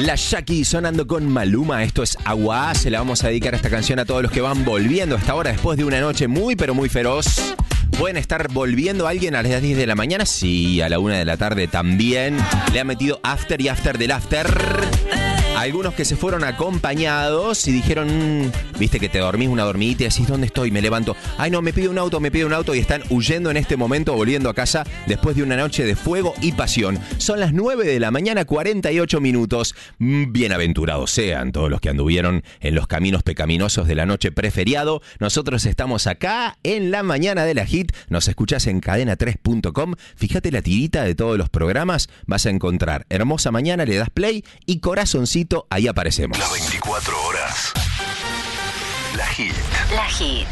La Jackie sonando con Maluma. Esto es Agua. Se la vamos a dedicar a esta canción a todos los que van volviendo hasta ahora después de una noche muy pero muy feroz. ¿Pueden estar volviendo a alguien a las 10 de la mañana? Sí, a la 1 de la tarde también. Le han metido after y after del after. Algunos que se fueron acompañados y dijeron, viste que te dormís una dormidita y decís, ¿dónde estoy? Me levanto. Ay, no, me pide un auto y están huyendo en este momento, volviendo a casa después de una noche de fuego y pasión. Son las 9 de la mañana, 48 minutos. Bienaventurados sean todos los que anduvieron en los caminos pecaminosos de la noche preferiado. Nosotros estamos acá en la mañana de la Hit. Nos escuchás en cadena3.com. Fíjate la tirita de todos los programas. Vas a encontrar Hermosa Mañana, le das play y corazoncito. Ahí aparecemos. Las 24 horas. La Hit. La Hit.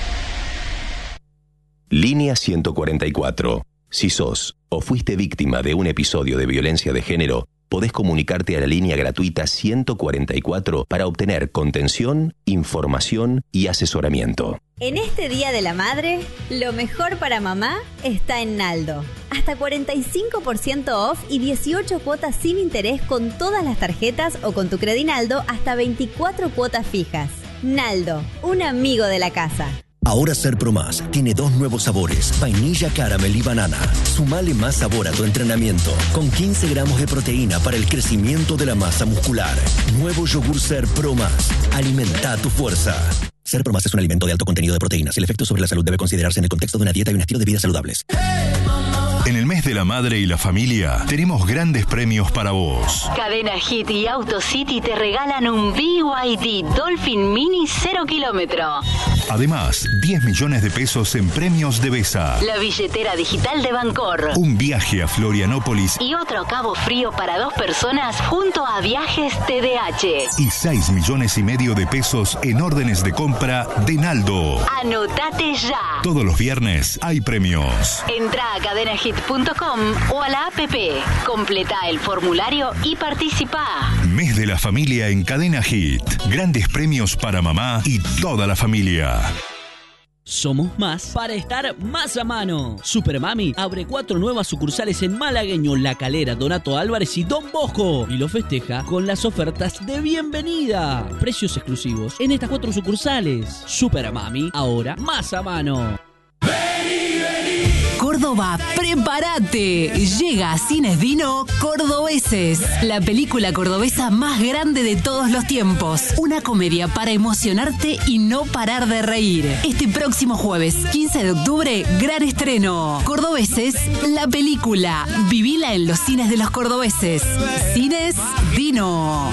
Línea 144. Si sos o fuiste víctima de un episodio de violencia de género, podés comunicarte a la línea gratuita 144 para obtener contención, información y asesoramiento. En este Día de la Madre, lo mejor para mamá está en Naldo. Hasta 45% off y 18 cuotas sin interés con todas las tarjetas o con tu Credinaldo hasta 24 cuotas fijas. Naldo, un amigo de la casa. Ahora Serpro Más tiene 2 nuevos sabores, vainilla, caramel y banana. Sumale más sabor a tu entrenamiento, con 15 gramos de proteína para el crecimiento de la masa muscular. Nuevo yogur Serpro Más. Alimenta tu fuerza. Serpro Más es un alimento de alto contenido de proteínas. El efecto sobre la salud debe considerarse en el contexto de una dieta y un estilo de vida saludables. En el mes de la madre y la familia, tenemos grandes premios para vos. Cadena Hit y Auto City te regalan un BYD Dolphin Mini 0 kilómetro. Además, 10 millones de pesos en premios de Besa. La billetera digital de Bancor. Un viaje a Florianópolis. Y otro a Cabo Frío para 2 personas junto a Viajes TDH. Y 6 millones y medio de pesos en órdenes de compra de Naldo. Anotate ya. Todos los viernes hay premios. Entra a cadenahit.com o a la app. Completa el formulario y participa. Mes de la familia en Cadena Hit. Grandes premios para mamá y toda la familia. Somos más para estar más a mano. Supermami abre 4 nuevas sucursales en Malagueño, La Calera, Donato Álvarez y Don Bosco. Y lo festeja con las ofertas de bienvenida. Precios exclusivos en estas 4 sucursales. Supermami, ahora más a mano. Córdoba, prepárate. Llega a Cines Dino Cordobeses, la película cordobesa más grande de todos los tiempos. Una comedia para emocionarte y no parar de reír. Este próximo jueves, 15 de octubre, gran estreno. Cordobeses, la película. Vivila en los cines de los cordobeses. Cines Dino.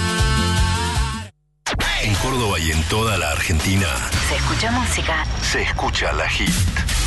En Córdoba y en toda la Argentina Se escucha música. se escucha la Hit.